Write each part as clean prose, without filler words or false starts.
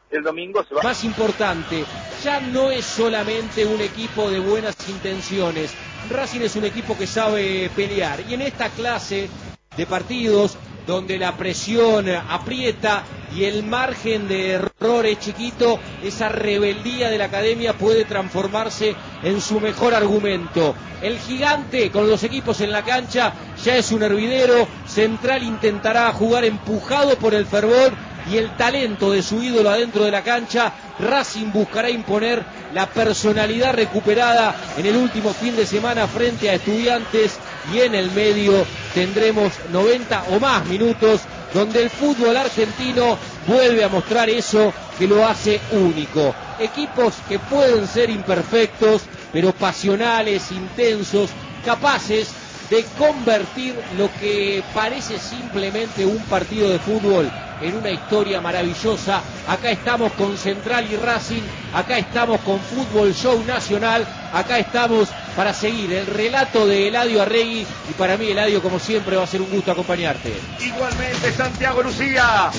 el domingo se va. Más importante, ya no es solamente un equipo de buenas intenciones. Racing es un equipo que sabe pelear. Y en esta clase de partidos, donde la presión aprieta y el margen de error es chiquito, esa rebeldía de la academia puede transformarse en su mejor argumento. El Gigante, con los equipos en la cancha, ya es un hervidero. Central intentará jugar empujado por el fervor y el talento de su ídolo adentro de la cancha. Racing buscará imponer la personalidad recuperada en el último fin de semana frente a Estudiantes, y en el medio tendremos 90 o más minutos donde el fútbol argentino vuelve a mostrar eso que lo hace único. Equipos que pueden ser imperfectos, pero pasionales, intensos, capaces de convertir lo que parece simplemente un partido de fútbol en una historia maravillosa. Acá estamos con Central y Racing, acá estamos con Fútbol Show Nacional, acá estamos para seguir el relato de Eladio Arregui, y para mí, Eladio, como siempre, va a ser un gusto acompañarte. Igualmente, Santiago Lucía.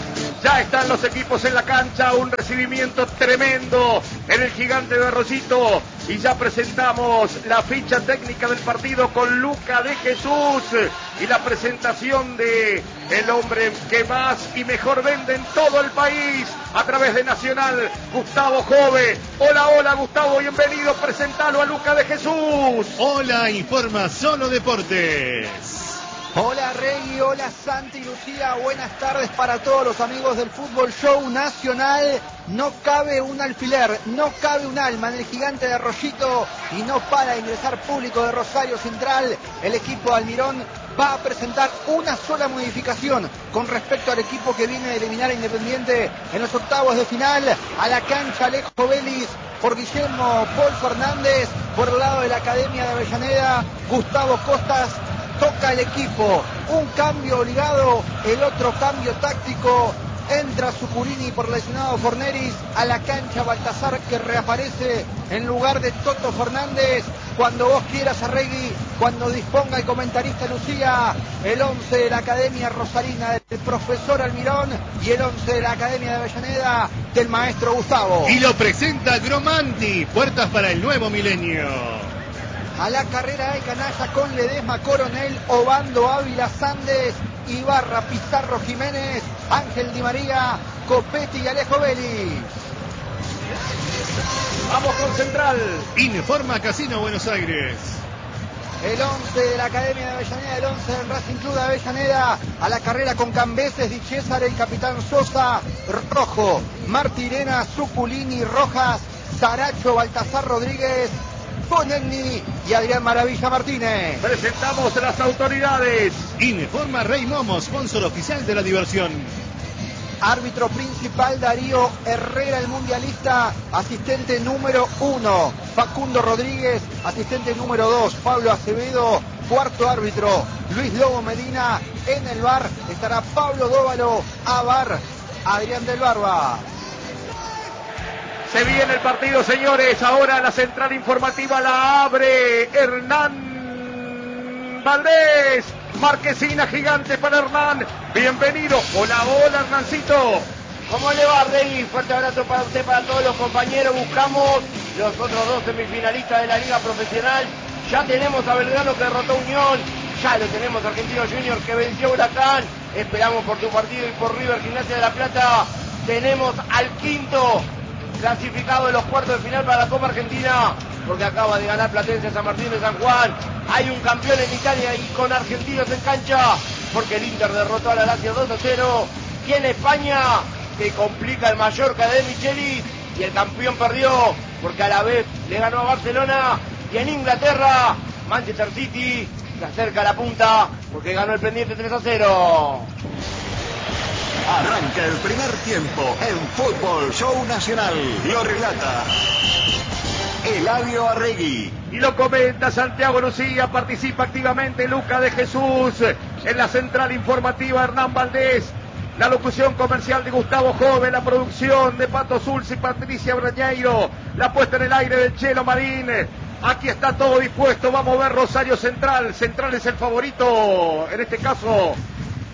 Ya están los equipos en la cancha, un recibimiento tremendo en el Gigante de Arroyito, y ya presentamos la ficha técnica del partido con Luca de Jesús y la presentación de el hombre que más y mejor vende en todo el país a través de Nacional, Gustavo Jove. Hola, hola Gustavo, bienvenido, presentalo a Luca de Jesús. Hola, informa Solo Deportes. Hola Regui, hola Santi y Lucía, buenas tardes para todos los amigos del Fútbol Show Nacional. No cabe un alfiler, no cabe un alma en el Gigante de Arroyito y no para de ingresar público de Rosario Central. El equipo de Almirón va a presentar una sola modificación con respecto al equipo que viene de eliminar a Independiente en los octavos de final. A la cancha Alejo Vélez por Guillermo Paul Fernández, por el lado de la Academia de Avellaneda, Gustavo Costas toca el equipo. Un cambio obligado, el otro cambio táctico. Entra Zucurini por lesionado Forneris. A la cancha Baltasar, que reaparece en lugar de Toto Fernández. Cuando vos quieras, Arregui, cuando disponga el comentarista Lucía, el 11 de la Academia Rosarina del profesor Almirón y el 11 de la Academia de Avellaneda del maestro Gustavo. Y lo presenta Gromanti, puertas para el nuevo milenio. A la carrera de Canalla con Ledesma, Coronel, Obando, Ávila, Sandes, Ibarra, Pizarro, Jiménez, Ángel Di María, Copetti y Alejo Vélez. Vamos con Central. Informa Casino Buenos Aires. El 11 de la Academia de Avellaneda, el 11 del Racing Club de Avellaneda. A la carrera con Cambeses, Di César, el capitán Sosa, Rojo, Martirena, Zuculini, Rojas, Saracho, Baltasar Rodríguez, Bonelli y Adrián Maravilla Martínez. Presentamos a las autoridades. Informa Rey Momo, sponsor oficial de la diversión. Árbitro principal Darío Herrera, el mundialista. Asistente número 1 Facundo Rodríguez. Asistente número 2 Pablo Acevedo. Cuarto árbitro Luis Lobo Medina. En el VAR estará Pablo Dóvalo. A VAR Adrián del Barba. Se viene el partido, señores. Ahora la central informativa la abre Hernán Valdés. Marquesina gigante para Hernán. Bienvenido. Hola, hola, Hernancito. ¿Cómo le va, Rey? Fuerte abrazo para usted, para todos los compañeros. Buscamos los otros dos semifinalistas de la Liga Profesional. Ya tenemos a Belgrano que derrotó a Unión. Ya lo tenemos a Argentino Junior que venció a Huracán. Esperamos por tu partido y por River Gimnasia de la Plata. Tenemos al quinto clasificado de los cuartos de final para la Copa Argentina, porque acaba de ganar Platense San Martín de San Juan. Hay un campeón en Italia y con argentinos en cancha, porque el Inter derrotó a la Lazio 2-0. Y en España se complica el Mallorca de Michelis y el campeón perdió, porque a la vez le ganó a Barcelona. Y en Inglaterra, Manchester City se acerca a la punta, porque ganó el pendiente 3-0. Arranca el primer tiempo en Fútbol Show Nacional. Lo relata Eladio Arregui. Y lo comenta Santiago Lucía. Participa activamente Luca de Jesús. En la central informativa Hernán Valdés. La locución comercial de Gustavo Jove. La producción de Pato Zulz y Patricia Brañeiro. La puesta en el aire del Chelo Marín. Aquí está todo dispuesto. Vamos a ver Rosario Central. Central es el favorito. En este caso,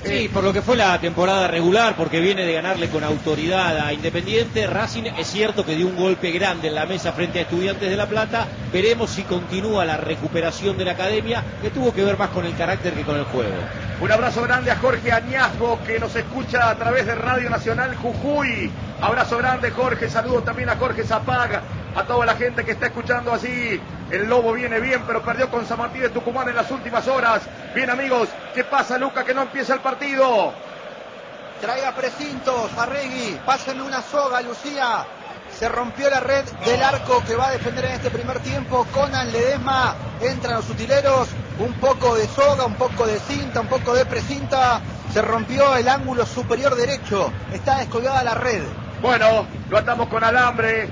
Sí, por lo que fue la temporada regular, porque viene de ganarle con autoridad a Independiente. Racing es cierto que dio un golpe grande en la mesa frente a Estudiantes de La Plata. Veremos si continúa la recuperación de la academia, que tuvo que ver más con el carácter que con el juego. Un abrazo grande a Jorge Añasco, que nos escucha a través de Radio Nacional Jujuy. Abrazo grande, Jorge. Saludo también a Jorge Zapag, a toda la gente que está escuchando allí. El Lobo viene bien, pero perdió con San Martín de Tucumán en las últimas horas. Bien, amigos, ¿qué pasa, Luca, que no empieza el partido? Traiga precintos, Arregui, pásenme una soga, Lucía. Se rompió la red del arco que va a defender en este primer tiempo. Conan Ledesma, entran los utileros, un poco de soga, un poco de cinta, un poco de precinta. Se rompió el ángulo superior derecho, está descolgada la red. Bueno, lo atamos con alambre.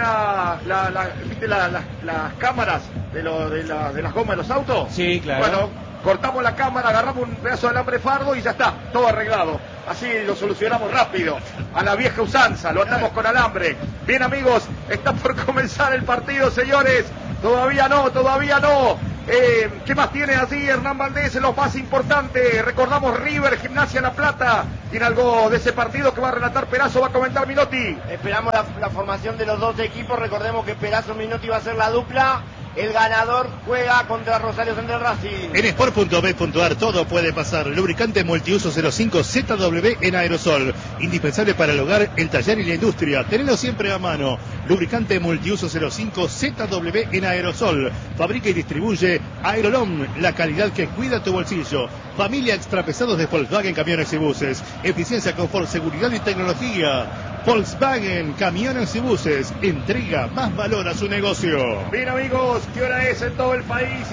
¿Viste las cámaras de las gomas de los autos? Sí, claro. Bueno, cortamos la cámara, agarramos un pedazo de alambre fardo y ya está, todo arreglado. Así lo solucionamos rápido, a la vieja usanza, lo atamos con alambre. Bien, amigos, está por comenzar el partido, señores. Todavía no. ¿Qué más tiene así Hernán Valdés? Lo más importante, recordamos River, Gimnasia La Plata. Tiene algo de ese partido que va a relatar Perazo, va a comentar Minotti. Esperamos la formación de los dos equipos. Recordemos que Perazo Minotti va a ser la dupla. El ganador juega contra Rosario Central Racing. En sport.b.ar todo puede pasar. Lubricante multiuso 05 ZW en aerosol. Indispensable para el hogar, el taller y la industria. Tenelo siempre a mano. Lubricante multiuso 05 ZW en aerosol. Fabrica y distribuye Aerolom, la calidad que cuida tu bolsillo. Familia Extrapesados de Volkswagen Camiones y Buses. Eficiencia, confort, seguridad y tecnología. Volkswagen Camiones y Buses. Entrega más valor a su negocio. Bien, amigos, ¿qué hora es en todo el país?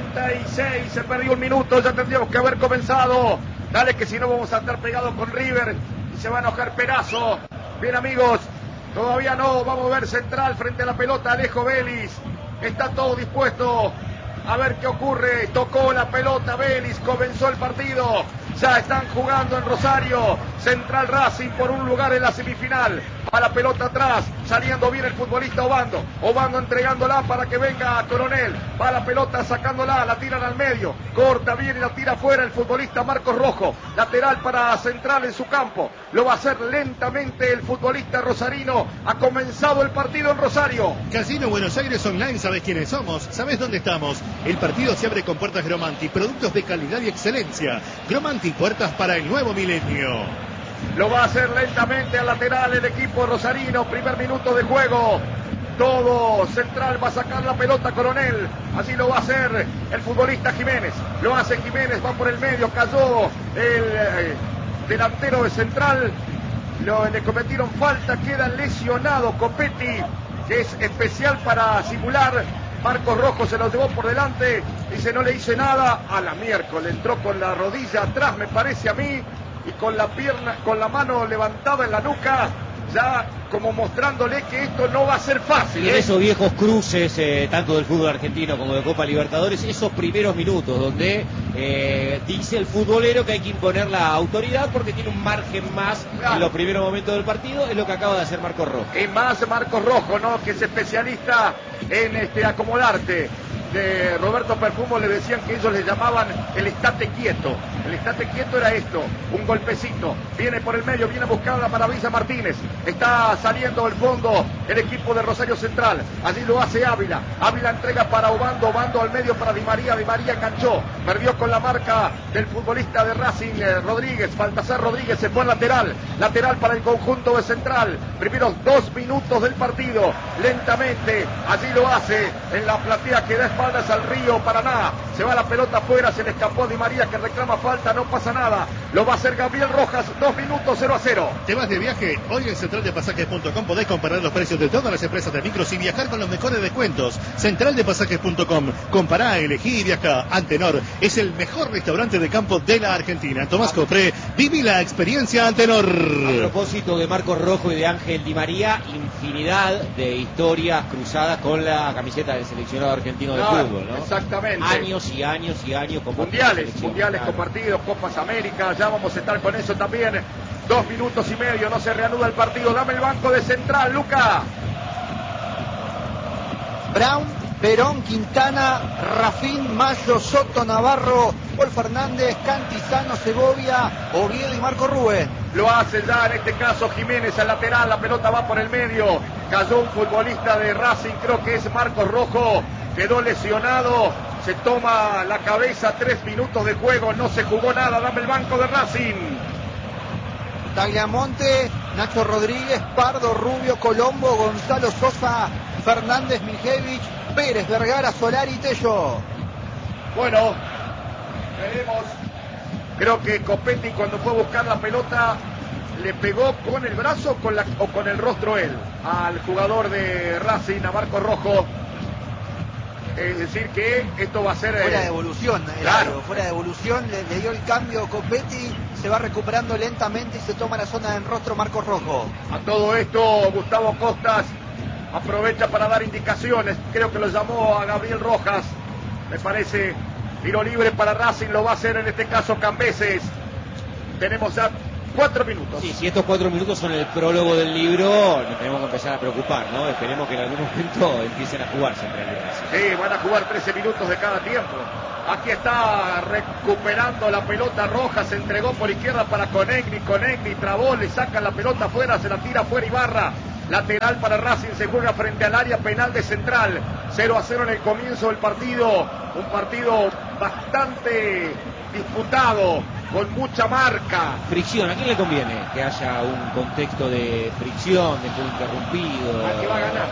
5:46, se perdió un minuto, ya tendríamos que haber comenzado. Dale, que si no vamos a estar pegados con River y se va a enojar Perazo. Bien, amigos, todavía no, vamos a ver Central frente a la pelota, Alejo Vélez. Está todo dispuesto a ver qué ocurre. Tocó la pelota Vélez, comenzó el partido. Ya están jugando en Rosario. Central Racing por un lugar en la semifinal. A la pelota atrás, saliendo bien el futbolista Obando. Obando entregándola para que venga Coronel. Va la pelota sacándola, la tiran al medio. Corta bien y la tira afuera el futbolista Marcos Rojo. Lateral para Central en su campo. Lo va a hacer lentamente el futbolista rosarino. Ha comenzado el partido en Rosario. Casino Buenos Aires Online, ¿sabes quiénes somos? ¿Sabes dónde estamos? El partido se abre con puertas Gromanti, productos de calidad y excelencia. Gromanti, puertas para el nuevo milenio. Lo va a hacer lentamente al lateral el equipo rosarino. Primer minuto de juego. Todo Central va a sacar la pelota Coronel. Así lo va a hacer el futbolista Jiménez. Lo hace Jiménez, va por el medio. Cayó el delantero de Central. Le cometieron falta. Queda lesionado Copetti, que es especial para simular. Marcos Rojo se lo llevó por delante. Dice, no le hice nada. A la miércoles entró con la rodilla atrás, me parece a mí. Y con la pierna, con la mano levantada en la nuca, ya como mostrándole que esto no va a ser fácil. Y en esos viejos cruces, tanto del fútbol argentino como de Copa Libertadores, esos primeros minutos donde dice el futbolero que hay que imponer la autoridad porque tiene un margen más en los primeros momentos del partido, es lo que acaba de hacer Marcos Rojo. Y más Marcos Rojo, ¿no? Que es especialista en acomodarte. De Roberto Perfumo le decían que ellos le llamaban el estate quieto. El estate quieto era esto, un golpecito. Viene por el medio, viene a buscar a la Maravilla Martínez. Está saliendo del fondo el equipo de Rosario Central. Allí lo hace Ávila. Ávila entrega para Obando, Obando al medio para Di María. Di María enganchó. Perdió con la marca del futbolista de Racing, Rodríguez. Baltasar Rodríguez se fue al lateral. Lateral para el conjunto de Central. Primeros 2 minutos del partido. Lentamente, allí lo hace en la platea que da espaldas al Río Paraná. Se va la pelota afuera, se le escapó a Di María que reclama falta, no pasa nada. Lo va a hacer Gabriel Rojas, 2 minutos, 0-0. ¿Te vas de viaje? Hoy en centraldepasajes.com podés comparar los precios de todas las empresas de micros y viajar con los mejores descuentos. Centraldepasajes.com. Compará, elegí y viajá. Antenor es el mejor restaurante de campo de la Argentina. Tomás Copré, viví la experiencia Antenor. A propósito de Marcos Rojo y de Ángel Di María, infinidad de historias cruzadas con la camiseta del seleccionado argentino de fútbol, ¿no? Exactamente. Años y años y años con mundiales claro, compartidos, Copas América, ya vamos a estar con eso también. 2 minutos y medio, no se reanuda el partido. Dame el banco de Central, Luca. Brown, Perón, Quintana, Rafín, Mayo, Soto, Navarro, Paul Fernández, Cantizano, Segovia, Oviedo y Marco Rubén. Lo hace ya en este caso Jiménez al lateral, la pelota va por el medio, cayó un futbolista de Racing, creo que es Marcos Rojo, quedó lesionado, se toma la cabeza, 3 minutos de juego, no se jugó nada, dame el banco de Racing. Tagliamonte, Nacho Rodríguez, Pardo, Rubio, Colombo, Gonzalo Sosa, Fernández, Mijevich, Pérez, Vergara, Solari y Tello. Bueno, veremos. Creo que Copetti cuando fue a buscar la pelota le pegó con el brazo o con el rostro él al jugador de Racing, a Marco Rojo. Es decir que esto va a ser... Fuera de evolución, claro. Fuera de evolución, le dio el cambio Copetti, se va recuperando lentamente y se toma la zona del rostro Marco Rojo. A todo esto Gustavo Costas aprovecha para dar indicaciones, creo que lo llamó a Gabriel Rojas, me parece, tiro libre para Racing, lo va a hacer en este caso Cambeses. Tenemos ya 4 minutos. Sí, si estos 4 minutos son el prólogo del libro, nos tenemos que empezar a preocupar, ¿no? Esperemos que en algún momento empiecen a jugarse entre el Racing. Sí, van a jugar 13 minutos de cada tiempo. Aquí está recuperando la pelota Roja, se entregó por izquierda para Conegni, trabó, le saca la pelota afuera, se la tira afuera Ibarra. Lateral para Racing, se juega frente al área penal de Central. 0-0 en el comienzo del partido. Un partido bastante disputado, con mucha marca. Fricción, ¿a quién le conviene que haya un contexto de fricción, de juego interrumpido? ¿A qué va a ganar?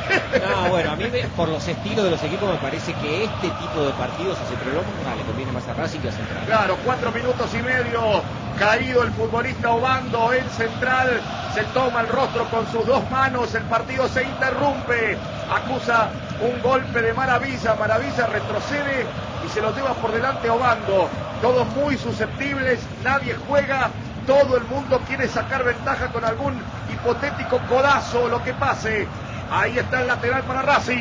No, bueno, a mí por los estilos de los equipos me parece que este tipo de partidos, si se prolonga, le conviene más a Racing que a Central. Claro, 4 minutos y medio, caído el futbolista Obando en Central, se toma el rostro con sus 2 manos, el partido se interrumpe, acusa un golpe de Maravilla retrocede y se lo lleva por delante Obando, todos muy susceptibles, nadie juega, todo el mundo quiere sacar ventaja con algún hipotético codazo o lo que pase. Ahí está el lateral para Racing.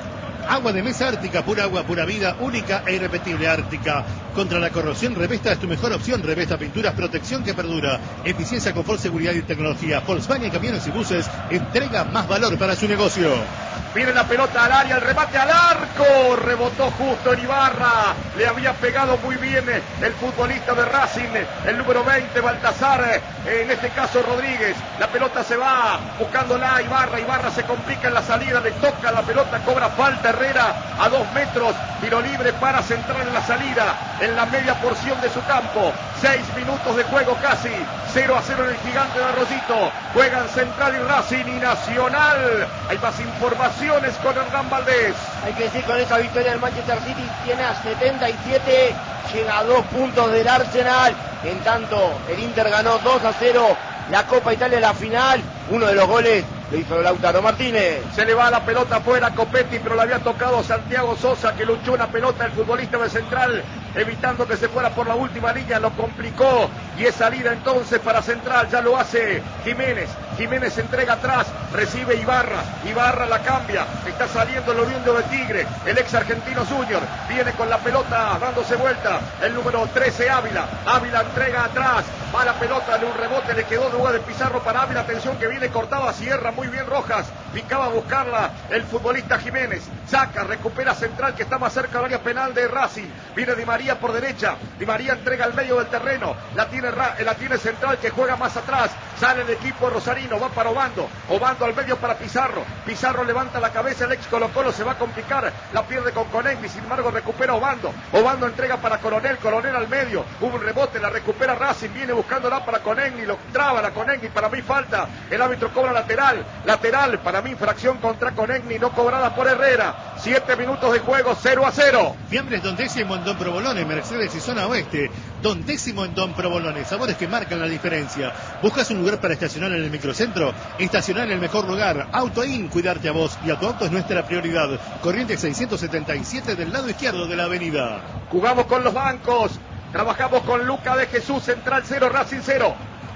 Agua de mesa Ártica, pura agua, pura vida, única e irrepetible. Ártica. Contra la corrosión, Revesta es tu mejor opción. Revesta Pinturas, protección que perdura. Eficiencia, confort, seguridad y tecnología. Volkswagen Camiones y Buses entrega más valor para su negocio. Viene la pelota al área, el remate al arco. Rebotó justo en Ibarra. Le había pegado muy bien el futbolista de Racing, el número 20, Baltasar. En este caso Rodríguez. La pelota se va buscándola a Ibarra. Ibarra se complica en la salida, le toca la pelota, cobra falta Herrera a 2 metros. Tiro libre para Central en la salida, en la media porción de su campo. 6 minutos de juego casi. 0-0 en el Gigante de Arroyito. Juegan Central y Racing y Nacional. Hay más informaciones con Hernán Valdés. Hay que decir, con esa victoria el Manchester City tiene a 77, llega a 2 puntos del Arsenal. En tanto, el Inter ganó 2-0 la Copa Italia, la final. Uno de los goles lo hizo Lautaro Martínez. Se le va la pelota afuera a Copetti, pero le había tocado Santiago Sosa, que luchó una pelota el futbolista de Central, evitando que se fuera por la última línea, lo complicó y es salida entonces para Central. Ya lo hace Jiménez. Jiménez se entrega atrás, recibe Ibarra. Ibarra la cambia, está saliendo el oriundo de Tigre, el ex argentino Junior. Viene con la pelota dándose vuelta el número 13 Ávila. Ávila entrega atrás, va la pelota de un rebote, le quedó de lugar de Pizarro para Ávila. Atención que viene cortada, cierra muy bien Rojas, picaba a buscarla el futbolista Jiménez, saca, recupera Central que está más cerca del área penal de Racing. Viene Di María por derecha, Di María entrega al medio del terreno, la tiene Central que juega más atrás, sale el equipo rosarino, va para Obando, Obando al medio para Pizarro, Pizarro levanta la cabeza, el ex Colo-Colo se va a complicar, la pierde con Conegni, sin embargo recupera Obando, Obando entrega para Coronel, Coronel al medio, hubo un rebote, la recupera Racing, viene buscándola para Conegni, lo traba la Conegni, para mí falta, el árbitro cobra lateral, para mí infracción contra Conegni, no cobrada por Herrera. 7 minutos de juego, 0-0. Fiambres Don Décimo en Don Provolone, Mercedes y Zona Oeste. Don Décimo en Don Provolone, sabores que marcan la diferencia. ¿Buscas un lugar para estacionar en el microcentro? Estacionar en el mejor lugar. Autoin, cuidarte a vos y a tu auto es nuestra prioridad. Corrientes 677 del lado izquierdo de la avenida. Jugamos con los bancos, trabajamos con Luca de Jesús, Central 0, Racing 0.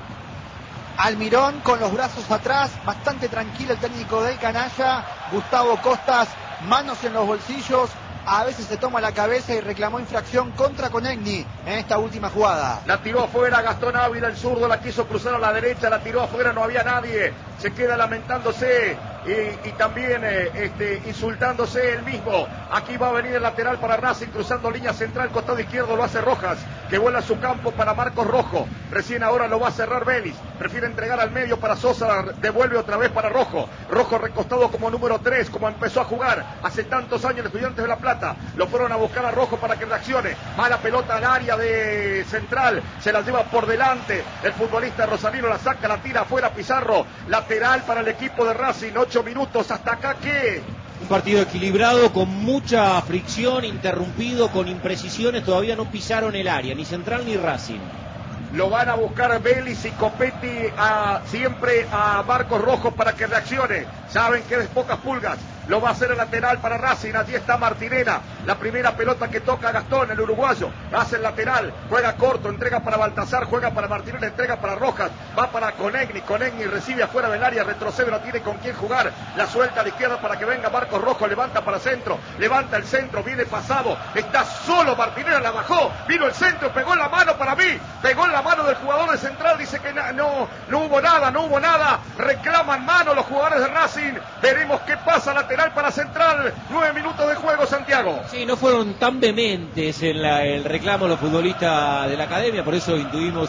Almirón con los brazos atrás, bastante tranquilo el técnico del canalla. Gustavo Costas, manos en los bolsillos, a veces se toma la cabeza y reclamó infracción contra Conegni en esta última jugada. La tiró afuera Gastón Ávila, el zurdo, la quiso cruzar a la derecha, la tiró afuera, no había nadie. Se queda lamentándose y también insultándose él mismo. Aquí va a venir el lateral para Racing, cruzando línea central, costado izquierdo lo hace Rojas, que vuela a su campo para Marcos Rojo. Recién ahora lo va a cerrar Vélez, prefiere entregar al medio para Sosa, devuelve otra vez para Rojo. Rojo recostado como número 3, como empezó a jugar hace tantos años en Estudiantes de La Plata. Lo fueron a buscar a Rojo para que reaccione. Va la pelota al área de central, se la lleva por delante. El futbolista Rosalino la saca, la tira afuera Pizarro. Lateral para el equipo de Racing, 8 minutos. ¿Hasta acá qué? Un partido equilibrado, con mucha fricción, interrumpido, con imprecisiones. Todavía no pisaron el área, ni Central ni Racing. Lo van a buscar Vélez y Copetti siempre a Marcos Rojo para que reaccione. Saben que es pocas pulgas. Lo va a hacer el lateral para Racing. Allí está Martinena. La primera pelota que toca Gastón, el uruguayo. Hace el lateral. Juega corto. Entrega para Baltasar. Juega para Martinena. Entrega para Rojas. Va para Conegni. Conegni recibe afuera del área. Retrocede. No tiene con quién jugar. La suelta a la izquierda para que venga Marcos Rojo. Levanta para centro. Levanta el centro. Viene pasado. Está solo Martinena. La bajó. Vino el centro. Pegó en la mano para mí. Pegó en la mano del jugador de Central. Dice que no hubo nada. No hubo nada. Reclaman mano los jugadores de Racing. Veremos qué pasa. Lateral para Central, 9 minutos de juego, Santiago. Sí, no fueron tan vehementes en el reclamo los futbolistas de la academia, por eso intuimos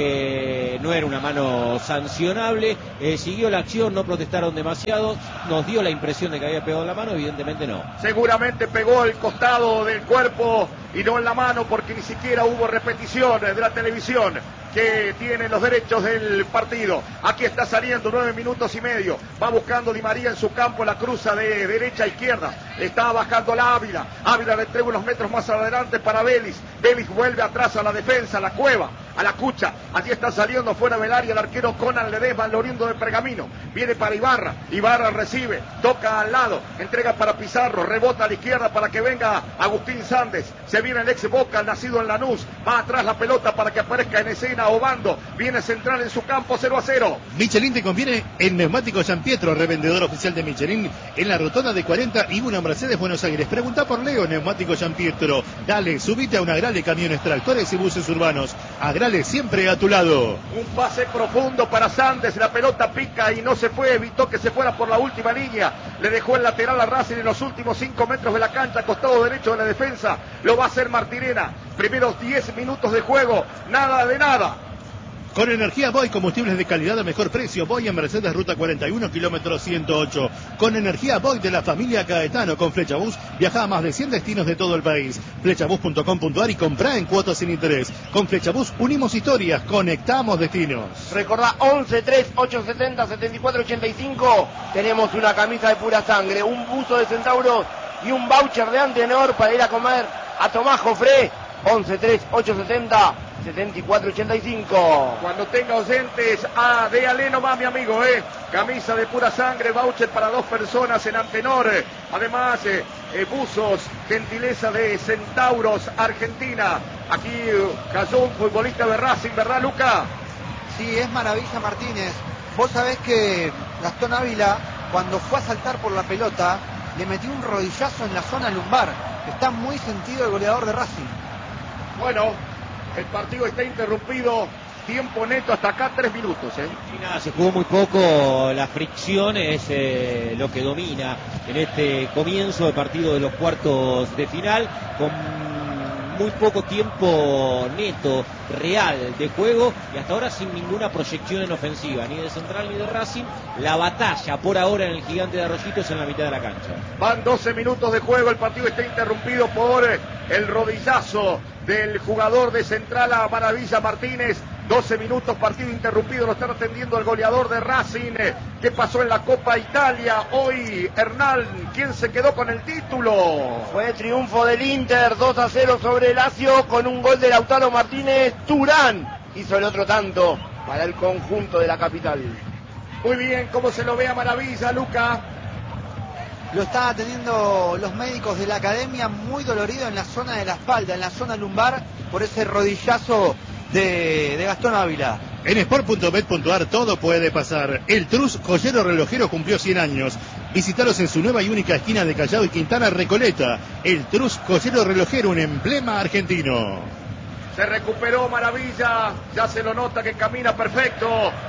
que no era una mano sancionable. Siguió la acción, no protestaron demasiado. Nos dio la impresión de que había pegado en la mano, evidentemente no. Seguramente pegó el costado del cuerpo y no en la mano, porque ni siquiera hubo repeticiones de la televisión que tiene los derechos del partido. Aquí está saliendo, 9 minutos y medio. Va buscando Di María en su campo, la cruza de derecha a izquierda. Está bajando la Ávila. Ávila le entrega unos metros más adelante para Vélez. Vélez vuelve atrás a la defensa, a la Cueva, a la Cucha. Allí está saliendo fuera del área el arquero Conan Ledesma, el oriundo de Pergamino. Viene para Ibarra. Ibarra recibe, toca al lado, entrega para Pizarro, rebota a la izquierda para que venga Agustín Sández. Se viene el ex Boca, nacido en Lanús. Va atrás la pelota para que aparezca en escena Obando. Viene Central en su campo, 0-0. Michelin te conviene en Neumático San Pietro, revendedor oficial de Michelin en la rotonda de 40 y 1 Mercedes, Buenos Aires. Pregunta por Leo, Neumático San Pietro. Dale, subite a un Agrale, camiones, tractores y buses urbanos. Agrale siempre a tu lado. Un pase profundo para Sández, la pelota pica y no se fue, evitó que se fuera por la última línea. Le dejó el lateral a Racing en los últimos 5 metros de la cancha, costado derecho de la defensa. Lo va a hacer Martinena. Primeros 10 minutos de juego, nada de nada. Con Energía Boy, combustibles de calidad a mejor precio. Boy en Mercedes, ruta 41, kilómetro 108. Con Energía Boy de la familia Caetano, con Flechabús, viaja a más de 100 destinos de todo el país. Flechabús.com.ar y comprá en cuotas sin interés. Con Flechabús unimos historias, conectamos destinos. Recordá, 11-3-870-7485. Tenemos una camisa de pura sangre, un buzo de Centauro y un voucher de Antenor para ir a comer a Tomás Jofré. 11-3-870-7485. Cuando tenga oyentes, déale nomás, mi amigo, camisa de pura sangre, voucher para 2 personas en Antenor. Además, buzos, gentileza de Centauros, Argentina. Aquí cayó un futbolista de Racing, ¿verdad, Luca? Sí, es Maravilla Martínez. Vos sabés que Gastón Ávila, cuando fue a saltar por la pelota, le metió un rodillazo en la zona lumbar. Está muy sentido el goleador de Racing. Bueno, el partido está interrumpido, tiempo neto hasta acá, 3 minutos. Y nada, se jugó muy poco, la fricción es lo que domina en este comienzo de partido de los cuartos de final, con muy poco tiempo neto, real de juego, y hasta ahora sin ninguna proyección en ofensiva, ni de Central ni de Racing. La batalla por ahora en el Gigante de Arroyito es en la mitad de la cancha. Van 12 minutos de juego, el partido está interrumpido por el rodillazo del jugador de Central a Maravilla Martínez. 12 minutos, partido interrumpido, lo están atendiendo el goleador de Racing. ¿Qué pasó en la Copa Italia hoy, Hernán? ¿Quién se quedó con el título? Fue triunfo del Inter, 2-0 sobre el Lazio, con un gol de Lautaro Martínez. Turán hizo el otro tanto para el conjunto de la capital. Muy bien, ¿cómo se lo ve a Maravilla, Luca? Lo están atendiendo los médicos de la academia, muy dolorido en la zona de la espalda, en la zona lumbar, por ese rodillazo de Gastón Ávila. En sport.bet.ar todo puede pasar. El Trus Joyero Relojero cumplió 100 años. Visítalos en su nueva y única esquina de Callao y Quintana, Recoleta. El Trus Joyero Relojero, un emblema argentino. Se recuperó Maravilla, ya se lo nota que camina perfecto.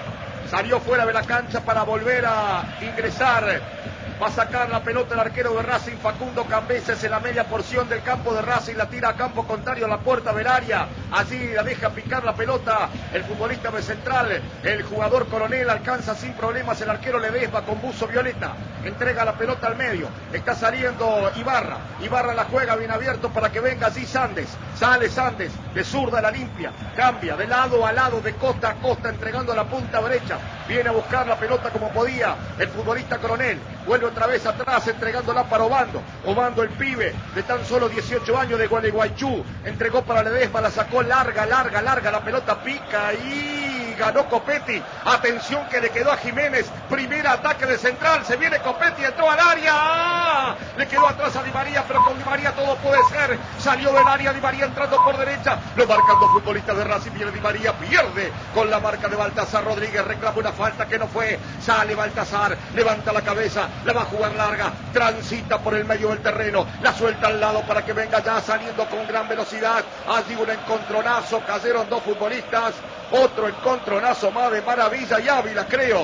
Salió fuera de la cancha para volver a ingresar. Va a sacar la pelota el arquero de Racing, Facundo Cambeses, en la media porción del campo de Racing. La tira a campo contrario a la puerta del área. Allí la deja picar la pelota el futbolista de Central. El jugador Coronel alcanza sin problemas el arquero Ledesma con buzo violeta. Entrega la pelota al medio. Está saliendo Ibarra. Ibarra la juega bien abierto para que venga allí Sandes. Sale Sandes, de zurda la limpia. Cambia de lado a lado, de costa a costa, entregando a la punta derecha. Viene a buscar la pelota como podía el futbolista Coronel. Vuelve otra vez atrás, entregándola para Obando. Obando, el pibe de tan solo 18 años de Gualeguaychú. Entregó para Ledesma, la sacó larga. La pelota pica y ganó Copetti. Atención que le quedó a Jiménez. Primer ataque de Central. Se viene Copetti, entró al área. ¡Ah! Le quedó atrás a Di María, pero con Di María todo puede ser. Salió del área Di María entrando por derecha. Lo marcan dos futbolistas de Racing. Viene Di María, pierde con la marca de Baltasar Rodríguez. Reclama una falta que no fue. Sale Baltasar, levanta la cabeza. La va a jugar larga. Transita por el medio del terreno. La suelta al lado para que venga ya saliendo con gran velocidad. Allí un encontronazo. Cayeron dos futbolistas. Otro encontronazo más de Maravilla y Ávila, creo.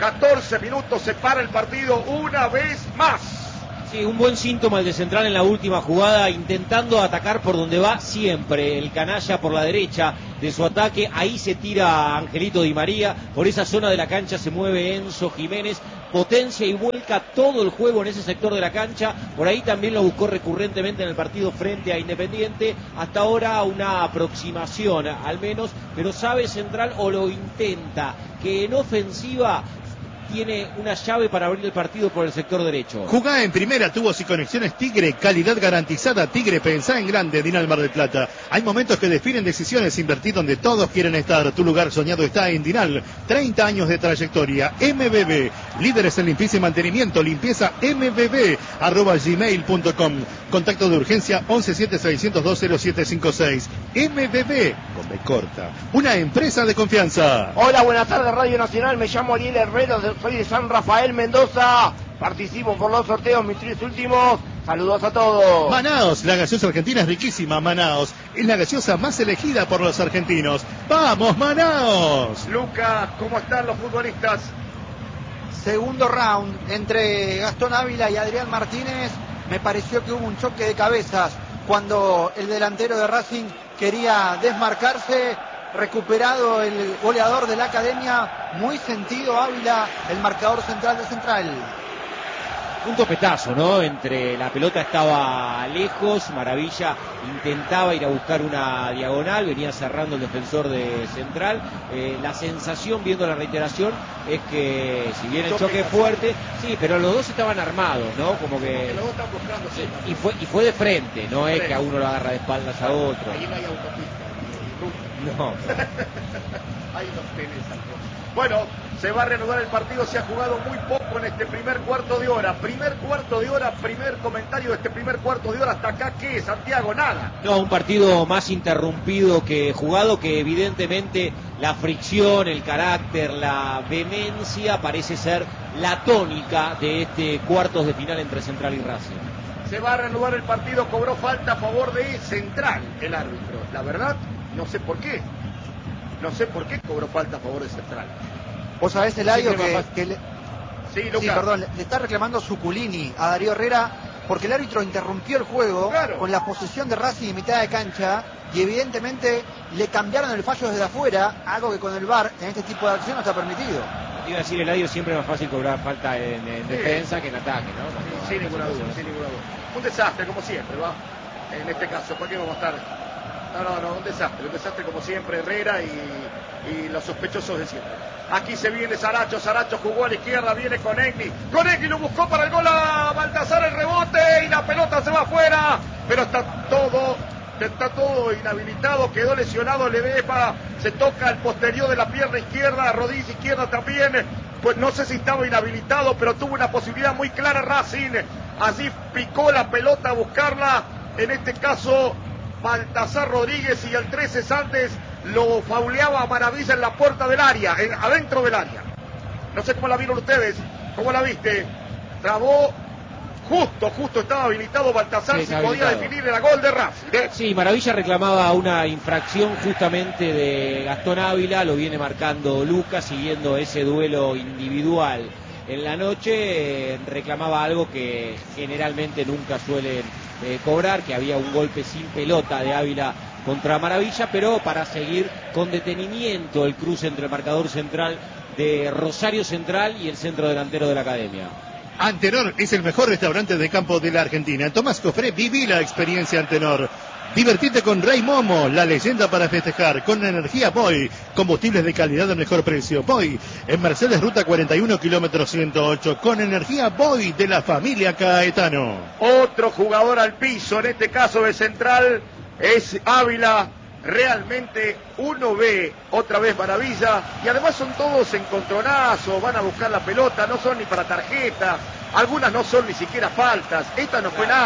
14 minutos se para el partido una vez más. Sí, un buen síntoma el de Central en la última jugada, intentando atacar por donde va siempre. El canalla por la derecha de su ataque, ahí se tira Angelito Di María, por esa zona de la cancha se mueve Enzo Jiménez, potencia y vuelca todo el juego en ese sector de la cancha. Por ahí también lo buscó recurrentemente en el partido frente a Independiente. Hasta ahora una aproximación al menos, pero sabe Central, o lo intenta, que en ofensiva tiene una llave para abrir el partido por el sector derecho. Jugá en primera, tubos y conexiones Tigre, calidad garantizada. Tigre, pensá en grande, Dinal Mar del Plata. Hay momentos que definen decisiones, invertir donde todos quieren estar. Tu lugar soñado está en Dinal. 30 años de trayectoria. MBB, líderes en limpieza y mantenimiento. Limpieza MBB, @gmail.com. Contacto de urgencia 1176020756. MBB, con B corta. Una empresa de confianza. Hola, buenas tardes, Radio Nacional. Me llamo Ariel Herrero, soy de San Rafael, Mendoza. Participo por los sorteos, mis 3 últimos. Saludos a todos. Manaos, la gaseosa argentina es riquísima. Manaos es la gaseosa más elegida por los argentinos. ¡Vamos, Manaos! Luca, ¿cómo están los futbolistas? Segundo round entre Gastón Ávila y Adrián Martínez. Me pareció que hubo un choque de cabezas cuando el delantero de Racing quería desmarcarse. Recuperado el goleador de la academia, muy sentido Ávila, el marcador central de Central. Un topetazo, ¿no? Entre la pelota estaba lejos, Maravilla intentaba ir a buscar una diagonal, venía cerrando el defensor de Central. La sensación, viendo la reiteración, es que si bien el choque es fuerte, sí, pero los dos estaban armados, ¿no? Como que los dos están buscando, sí, y fue de frente, no es que a uno lo agarra de espaldas a otro. Ahí no hay autopista. No. Ahí los tenés, Alfonso. Bueno, se va a reanudar el partido, se ha jugado muy poco en este primer cuarto de hora. Primer comentario de este primer cuarto de hora. Hasta acá, ¿qué es, Santiago? Nada. No, un partido más interrumpido que jugado, que evidentemente la fricción, el carácter, la vehemencia parece ser la tónica de este cuartos de final entre Central y Racing. Se va a reanudar el partido, cobró falta a favor de Central el árbitro. La verdad, no sé por qué. No sé por qué cobró falta a favor de Central. Vos sabés, Eladio, que le... Sí, Lucas. Sí, perdón, le está reclamando Zuculini a Darío Herrera porque el árbitro interrumpió el juego, claro, con la posesión de Racing en mitad de cancha, y evidentemente le cambiaron el fallo desde afuera, algo que con el VAR en este tipo de acción no está permitido. Iba a decir, Eladio, siempre es más fácil cobrar falta en defensa que en ataque, ¿no? Sin ninguna duda, sin ninguna duda. Un desastre, como siempre, ¿va? En este caso, ¿por qué vamos a estar? No, un desastre como siempre, Herrera y los sospechosos de siempre. Aquí se viene Saracho jugó a la izquierda, viene con Egli lo buscó para el gol a Baltasar, el rebote y la pelota se va afuera, pero está todo inhabilitado, quedó lesionado Ledesma, se toca el posterior de la pierna izquierda, rodilla izquierda también, pues no sé si estaba inhabilitado, pero tuvo una posibilidad muy clara Racing, allí picó la pelota a buscarla, en este caso Baltasar Rodríguez, y el 13 Sandes lo fauleaba a Maravilla en la puerta del área, adentro del área. No sé cómo la vieron ustedes, ¿cómo la viste? Trabó Justo estaba habilitado Baltasar, Sí, si está podía habilitado. definir, era gol de Racing. Sí, Maravilla reclamaba una infracción justamente de Gastón Ávila, lo viene marcando Lucas, siguiendo ese duelo individual en la noche, reclamaba algo que generalmente nunca suelen cobrar, que había un golpe sin pelota de Ávila contra Maravilla, pero para seguir con detenimiento el cruce entre el marcador central de Rosario Central y el centro delantero de la Academia. Antenor es el mejor restaurante de campo de la Argentina. En Tomás Cofré viví la experiencia Antenor. Divertite con Rey Momo, la leyenda para festejar, con energía Boy, combustibles de calidad al mejor precio. Boy, en Mercedes Ruta 41, kilómetro 108, con energía Boy de la familia Caetano. Otro jugador al piso, en este caso de Central, es Ávila. Realmente uno ve otra vez Maravilla, y además son todos encontronazos, van a buscar la pelota, no son ni para tarjeta, algunas no son ni siquiera faltas. Esta no fue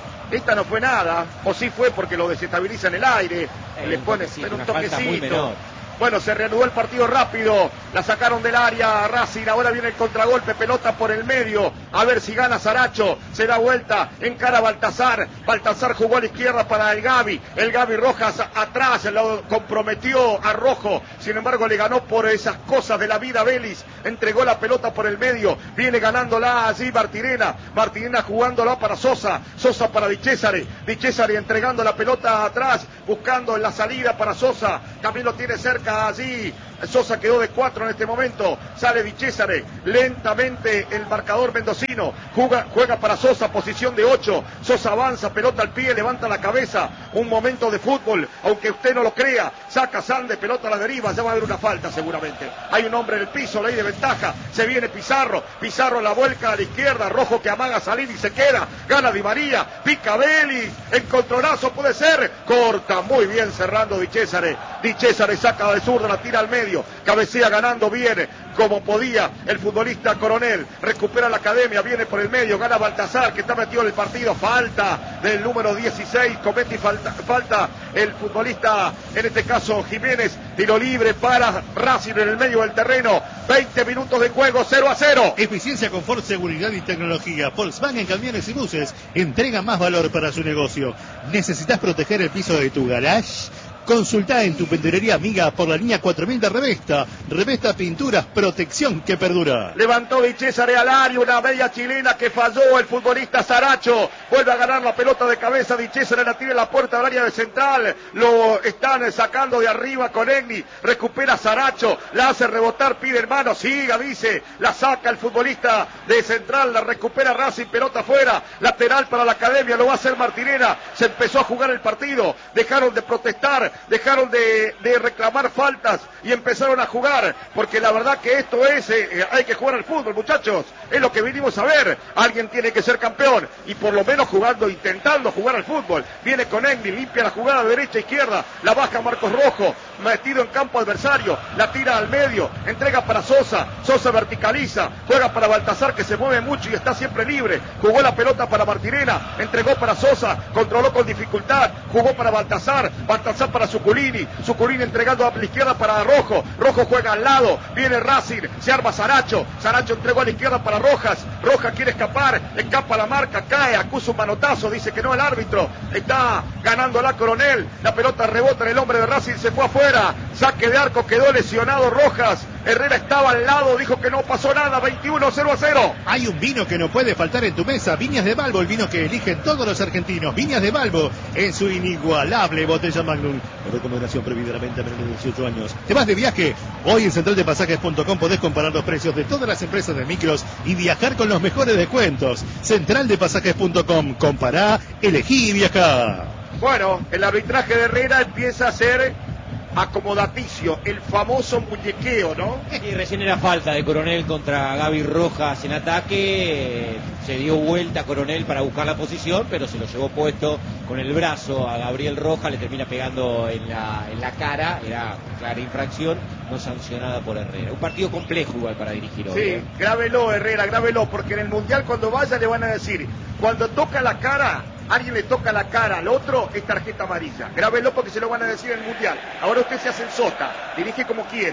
nada, o sí fue porque lo desestabiliza en el aire, le pone un toquecito. Bueno, se reanudó el partido rápido, la sacaron del área a Racing, ahora viene el contragolpe, pelota por el medio, a ver si gana Saracho, se da vuelta, encara Baltasar jugó a la izquierda para el Gaby Rojas atrás, lo comprometió a Rojo, sin embargo le ganó por esas cosas de la vida Vélez, entregó la pelota por el medio, viene ganándola allí Martirena jugándola para Sosa para Di Cesare entregando la pelota atrás, buscando en la salida para Sosa, también lo tiene cerca allí, Sosa quedó de 4 en este momento, sale Di Cesare, lentamente el marcador mendocino, juega para Sosa, posición de 8, Sosa avanza, pelota al pie, levanta la cabeza, un momento de fútbol, aunque usted no lo crea, saca Sande, pelota a la deriva, ya va a haber una falta seguramente, hay un hombre en el piso, ley de ventaja, se viene Pizarro la vuelca a la izquierda, Rojo que amaga salir y se queda, gana Di María, pica Vélez, encontronazo puede ser, corta, muy bien cerrando Di Cesare saca de zurda, la tira al medio, cabecea ganando bien, como podía el futbolista Coronel, recupera la Academia, viene por el medio, gana Baltasar que está metido en el partido, falta del número 16, comete falta el futbolista, en este caso Jiménez, tiro libre para Racing en el medio del terreno, 20 minutos de juego, 0-0. Eficiencia, confort, seguridad y tecnología. Volkswagen Camiones y Buses entrega más valor para su negocio. ¿Necesitas proteger el piso de tu garage? Consulta en tu pinturería amiga por la línea 4000 de Revesta Pinturas, protección que perdura. Levantó Di Cesare al área, una media chilena que falló el futbolista Saracho, vuelve a ganar la pelota de cabeza, Di Cesare la tira en la puerta del área de Central, lo están sacando de arriba con Egni, recupera Saracho, la hace rebotar, pide hermano, siga, dice, la saca el futbolista de Central, la recupera Racing, pelota afuera, lateral para la Academia, lo va a hacer Martinera, se empezó a jugar el partido, dejaron de protestar, dejaron de reclamar faltas y empezaron a jugar, porque la verdad que esto es, hay que jugar al fútbol, muchachos, es lo que vinimos a ver, alguien tiene que ser campeón, y por lo menos intentando jugar al fútbol, viene con Egni, limpia la jugada derecha-izquierda, la baja Marcos Rojo, metido en campo adversario, la tira al medio, entrega para Sosa verticaliza, juega para Baltasar que se mueve mucho y está siempre libre, jugó la pelota para Martirena, entregó para Sosa, controló con dificultad, jugó para Baltasar para Zuculini entregando a la izquierda para Rojo juega al lado, viene Racing, se arma Saracho entregó a la izquierda para Rojas quiere escapar, escapa la marca, cae, acusa un manotazo, dice que no el árbitro, está ganando la Coronel, la pelota rebota en el hombre de Racing, se fue afuera, saque de arco, quedó lesionado Rojas, Herrera estaba al lado, dijo que no pasó nada, 21-0-0. Hay un vino que no puede faltar en tu mesa, Viñas de Balbo, el vino que eligen todos los argentinos, Viñas de Balbo, en su inigualable botella Magnum, recomendación prohibida a venta menores de 18 años. ¿Te vas de viaje? Hoy en centraldepasajes.com podés comparar los precios de todas las empresas de micros y viajar con los mejores descuentos. Centraldepasajes.com, compará, elegí y viajá. Bueno, el arbitraje de Herrera empieza a ser acomodaticio, el famoso muñequeo, ¿no? Y recién era falta de Coronel contra Gaby Rojas en ataque, se dio vuelta Coronel para buscar la posición, pero se lo llevó puesto con el brazo a Gabriel Rojas, le termina pegando en la cara, era clara infracción, no sancionada por Herrera. Un partido complejo igual para dirigir hoy. Sí, grábelo Herrera, grábelo, porque en el Mundial cuando vaya le van a decir, cuando toca la cara, alguien le toca la cara al otro, es tarjeta amarilla. Grábelo porque se lo van a decir en el Mundial. Ahora usted se hace el sota, dirige como quiere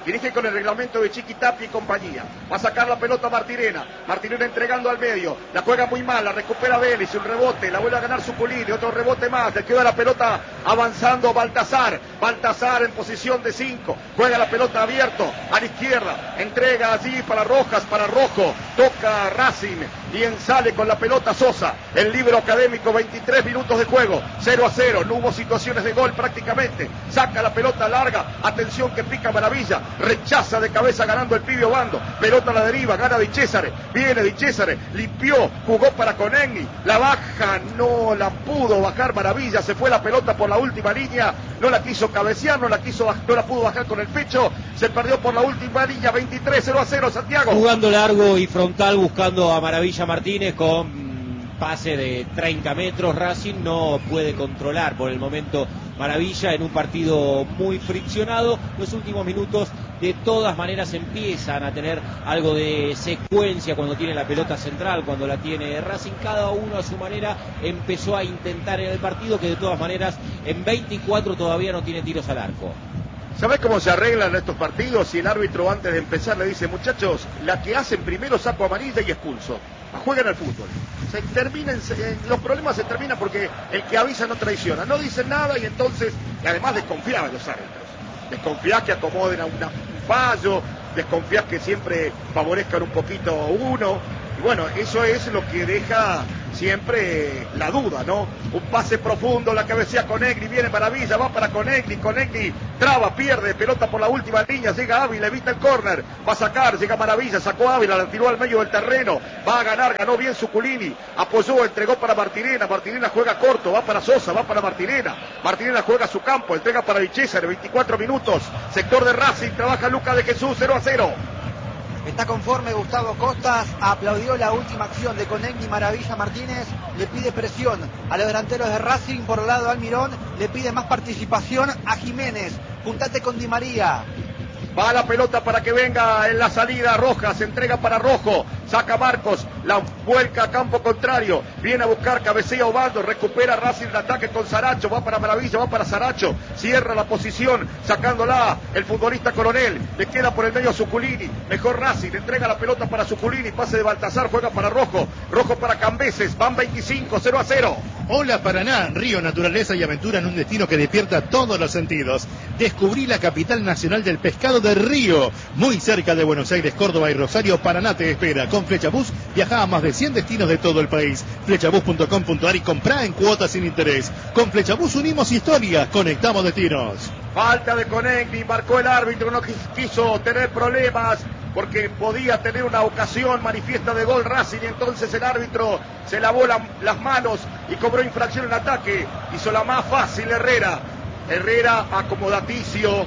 Dirige con el reglamento de Chiquitapia y compañía. Va a sacar la pelota Martirena. Martirena entregando al medio. La juega muy mal, la recupera Vélez. Un rebote, la vuelve a ganar Suculini. Otro rebote más. Le queda la pelota avanzando Baltasar. Baltasar en posición de 5. Juega la pelota abierto a la izquierda. Entrega allí para Rojas, para Rojo. Toca Racing. Bien sale con la pelota Sosa. El libro académico, 23 minutos de juego. 0-0. No hubo situaciones de gol prácticamente. Saca la pelota larga. Atención que pica Maravilla. Rechaza de cabeza ganando el pibe Obando. Pelota a la deriva. Gana Di Césare. Viene Di Césare. Limpió. Jugó para Conegni. La baja. No la pudo bajar Maravilla. Se fue la pelota por la última línea. No la quiso cabecear. No la pudo bajar con el pecho. Se perdió por la última línea. 23-0-0 Santiago. Jugando largo y frontal buscando a Maravilla Martínez con pase de 30 metros. Racing no puede controlar por el momento Maravilla en un partido muy friccionado. Los últimos minutos de todas maneras empiezan a tener algo de secuencia cuando tiene la pelota central, cuando la tiene Racing. Cada uno a su manera empezó a intentar en el partido, que de todas maneras en 24 todavía no tiene tiros al arco. ¿Sabés cómo se arreglan estos partidos? Si el árbitro antes de empezar le dice, muchachos, la que hacen primero saco amarilla y expulso. Juegan al fútbol. Los problemas se terminan porque el que avisa no traiciona. No dicen nada y entonces, y además desconfiaban los árbitros. Desconfías que acomoden a un fallo, desconfías que siempre favorezcan un poquito uno. Y bueno, eso es lo que deja siempre la duda, ¿no? Un pase profundo, la cabecea Conegni, viene Maravilla, va para Conegni, traba, pierde, pelota por la última línea, llega Ávila, evita el córner, va a sacar, llega Maravilla, sacó Ávila, la tiró al medio del terreno, va a ganar, ganó bien Suculini, apoyó, entregó para Martirena, Martirena juega corto, va para Sosa, va para Martirena juega a su campo, entrega para Di Césare, 24 minutos, sector de Racing, trabaja Lucas de Jesús, 0-0. Está conforme Gustavo Costas, aplaudió la última acción de Conegni. Maravilla Martínez le pide presión a los delanteros de Racing. Por el lado de Almirón le pide más participación a Jiménez. Juntate con Di María. Va la pelota para que venga en la salida Rojas, entrega para Rojo, saca Marcos, la vuelca a campo contrario, viene a buscar, cabecea Obando, recupera Racing el ataque con Saracho, va para Maravilla, va para Saracho, cierra la posición, sacándola el futbolista Coronel, le queda por el medio a Suculini, mejor Racing, entrega la pelota para Suculini, pase de Baltasar, juega para Rojo, Rojo para Cambeses, van 25, 0-0. Hola Paraná, río, naturaleza y aventura en un destino que despierta todos los sentidos. Descubrí la capital nacional del pescado de Río, muy cerca de Buenos Aires, Córdoba y Rosario. Paraná te espera. Con Flechabús viaja a más de 100 destinos de todo el país. Flechabús.com.ar y comprá en cuotas sin interés. Con Flechabús unimos historias, conectamos destinos. Falta de Conegni, marcó el árbitro, no quiso tener problemas porque podía tener una ocasión manifiesta de gol Racing, y entonces el árbitro se lavó las manos y cobró infracción en ataque. Hizo la más fácil Herrera acomodaticio,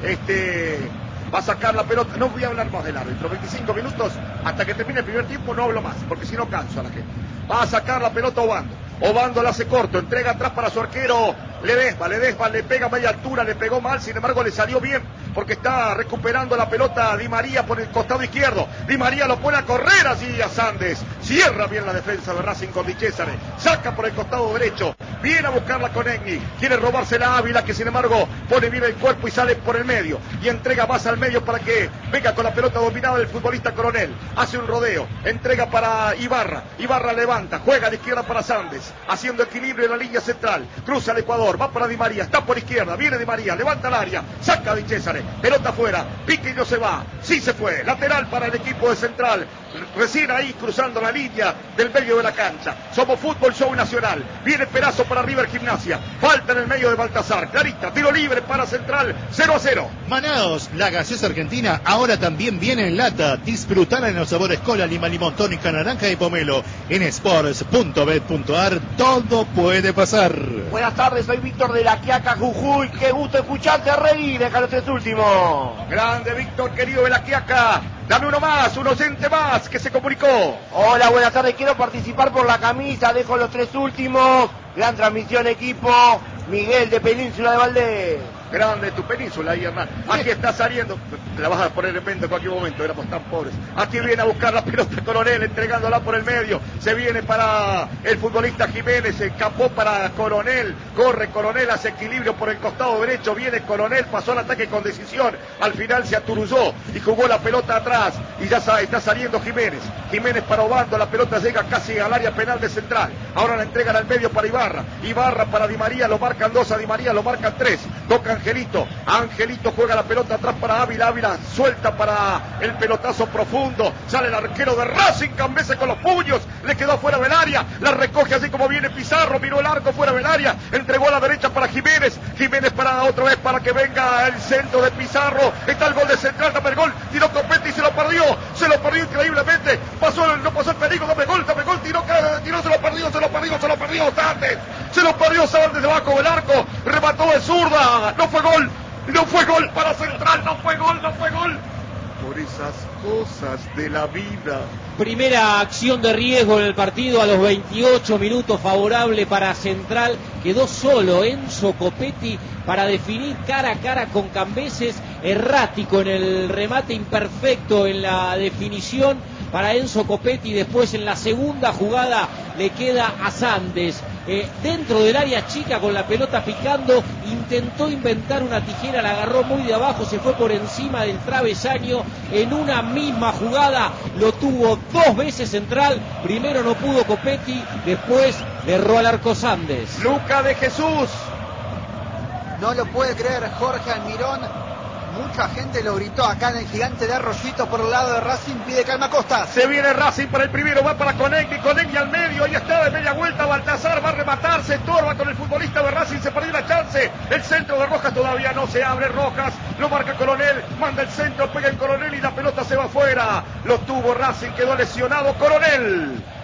va a sacar la pelota. No voy a hablar más del árbitro, 25 minutos hasta que termine el primer tiempo, no hablo más porque si no canso a la gente. Va a sacar la pelota Obando la hace corto, entrega atrás para su arquero Ledesma, le pega a media altura, le pegó mal, sin embargo le salió bien porque está recuperando la pelota Di María por el costado izquierdo. Di María lo pone a correr allí a Sandes, cierra bien la defensa de Racing con Di Césare, saca por el costado derecho, viene a buscarla Conegni, quiere robársela a Ávila, que sin embargo pone bien el cuerpo y sale por el medio y entrega más al medio para que venga con la pelota dominada del futbolista Coronel, hace un rodeo, entrega para Ibarra levanta, juega a la izquierda para Sandes, haciendo equilibrio en la línea central, cruza el Ecuador, va para Di María, está por izquierda, viene Di María, levanta el área, saca a Di Césare, pelota afuera, pique y no se va, sí se fue, lateral para el equipo de Central, recién ahí cruzando la línea del medio de la cancha. Somos Fútbol Show Nacional, viene Perazo para River Gimnasia, falta en el medio de Baltasar, clarita, tiro libre para Central, 0-0. Manaos, la gaseosa argentina ahora también viene en lata, disfrutala en los sabores cola, lima, limón, tónica, naranja y pomelo. En sports.bet.ar todo puede pasar. Buenas tardes, soy Víctor de La Quiaca, Jujuy. Qué gusto escucharte, Rey. Deja los tres últimos. Grande Víctor, querido de La Quiaca. Dame uno más, un oyente más que se comunicó. Hola, buenas tardes. Quiero participar por la camisa. Dejo los tres últimos. Gran transmisión, equipo. Miguel de Península de Valdés. Grande tu península ahí, Hernán. Aquí está saliendo. La vas a poner en venta en cualquier momento, éramos tan pobres. Aquí viene a buscar la pelota Coronel, entregándola por el medio. Se viene para el futbolista Jiménez, escapó para Coronel. Corre Coronel, hace equilibrio por el costado derecho. Viene Coronel, pasó al ataque con decisión. Al final se aturulló y jugó la pelota atrás. Y ya está saliendo Jiménez. Jiménez para Obando, la pelota llega casi al área penal de Central. Ahora la entregan al medio para Ibarra. Ibarra para Di María, lo marcan 2, a Di María lo marcan 3. Toca Angelito. Angelito juega la pelota atrás para Ávila. Ávila suelta para el pelotazo profundo. Sale el arquero de Racing, Cambese con los puños. Le quedó fuera del área. La recoge así como viene Pizarro. Miró el arco fuera del área. Entregó a la derecha para Jiménez. Jiménez para otra vez para que venga el centro de Pizarro. Está el gol de Central. Dame el gol. Tiró Copetti y se lo perdió. Se lo perdió increíblemente. No pasó el peligro. Dame gol. Tiró, se lo perdió. Sánchez. Se lo perdió Sánchez debajo del arco. Remató de zurda. No fue gol para Central. No fue gol. Por esas cosas de la vida. Primera acción de riesgo en el partido a los 28 minutos, favorable para Central. Quedó solo Enzo Copetti para definir cara a cara con Cambeses. Errático en el remate, imperfecto en la definición para Enzo Copetti. Después en la segunda jugada le queda a Sandes. Dentro del área chica con la pelota picando, intentó inventar una tijera, la agarró muy de abajo, se fue por encima del travesaño. En una misma jugada lo tuvo 2 veces Central. Primero no pudo Copetti, después le erró al arco Sandes. Luca de Jesús. No lo puede creer Jorge Almirón. Mucha gente lo gritó acá en el Gigante de Arroyito por el lado de Racing. Pide calma Costa. Se viene Racing para el primero, va para Conegui al medio. Ahí está de media vuelta Baltazar, va a rematar, se estorba con el futbolista de Racing, se perdió la chance. El centro de Rojas todavía no se abre. Rojas lo marca Coronel, manda el centro, pega el Coronel y la pelota se va afuera. Lo tuvo Racing, quedó lesionado Coronel.